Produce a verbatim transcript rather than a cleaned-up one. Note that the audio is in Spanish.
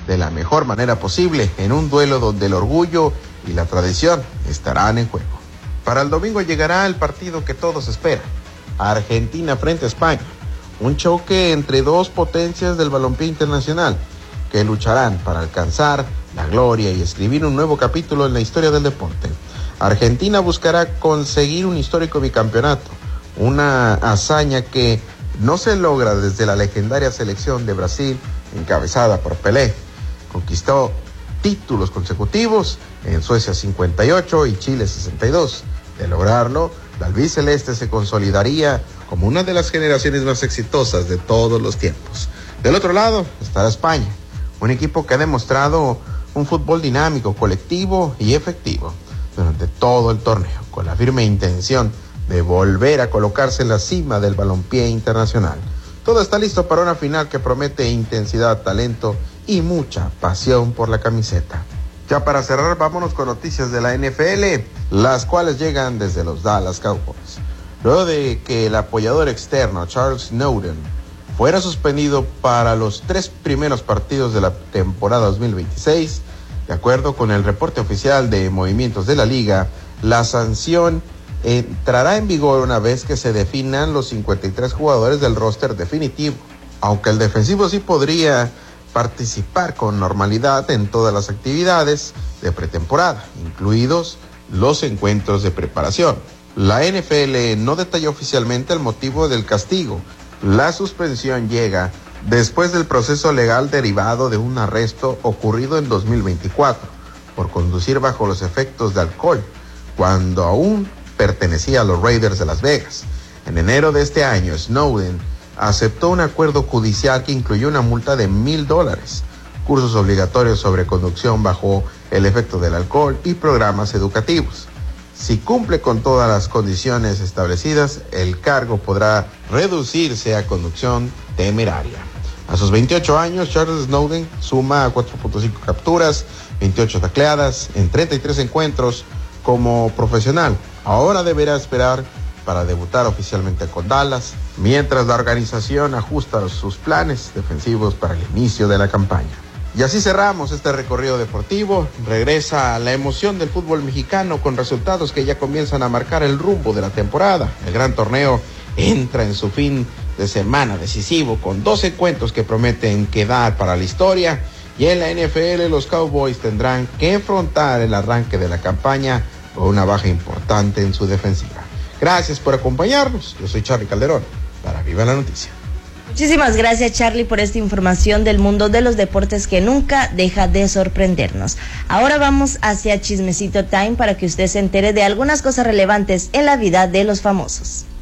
de la mejor manera posible en un duelo donde el orgullo y la tradición estarán en juego. Para el domingo llegará el partido que todos esperan, Argentina frente a España, un choque entre dos potencias del balompié internacional que lucharán para alcanzar la gloria y escribir un nuevo capítulo en la historia del deporte. Argentina buscará conseguir un histórico bicampeonato, una hazaña que no se logra desde la legendaria selección de Brasil encabezada por Pelé. Conquistó títulos consecutivos en Suecia cincuenta y ocho y Chile sesenta y dos. De lograrlo, la albiceleste se consolidaría como una de las generaciones más exitosas de todos los tiempos. Del otro lado estará España, un equipo que ha demostrado un fútbol dinámico, colectivo y efectivo durante todo el torneo, con la firme intención de volver a colocarse en la cima del balompié internacional. Todo está listo para una final que promete intensidad, talento y mucha pasión por la camiseta. Ya para cerrar, vámonos con noticias de la N F L, las cuales llegan desde los Dallas Cowboys. Luego de que el apoyador externo Charles Snowden fuera suspendido para los tres primeros partidos de la temporada dos mil veintiséis, de acuerdo con el reporte oficial de movimientos de la liga, la sanción entrará en vigor una vez que se definan los cincuenta y tres jugadores del roster definitivo, aunque el defensivo sí podría participar con normalidad en todas las actividades de pretemporada, incluidos los encuentros de preparación. La N F L no detalló oficialmente el motivo del castigo. La suspensión llega después del proceso legal derivado de un arresto ocurrido en dos mil veinticuatro por conducir bajo los efectos de alcohol, cuando aún pertenecía a los Raiders de Las Vegas. En enero de este año, Snowden aceptó un acuerdo judicial que incluyó una multa de mil dólares, cursos obligatorios sobre conducción bajo el efecto del alcohol y programas educativos. Si cumple con todas las condiciones establecidas, el cargo podrá reducirse a conducción temeraria. A sus veintiocho años, Charles Snowden suma cuatro punto cinco capturas, veintiocho tacleadas en treinta y tres encuentros como profesional. Ahora deberá esperar para debutar oficialmente con Dallas, mientras la organización ajusta sus planes defensivos para el inicio de la campaña. Y así cerramos este recorrido deportivo. Regresa la emoción del fútbol mexicano con resultados que ya comienzan a marcar el rumbo de la temporada. El gran torneo entra en su fin de semana decisivo con dos encuentros que prometen quedar para la historia. Y en la N F L los Cowboys tendrán que enfrentar el arranque de la campaña con una baja importante en su defensiva. Gracias por acompañarnos. Yo soy Charly Calderón para Viva la Noticia. Muchísimas gracias, Charly, por esta información del mundo de los deportes que nunca deja de sorprendernos. Ahora vamos hacia Chismecito Time para que usted se entere de algunas cosas relevantes en la vida de los famosos.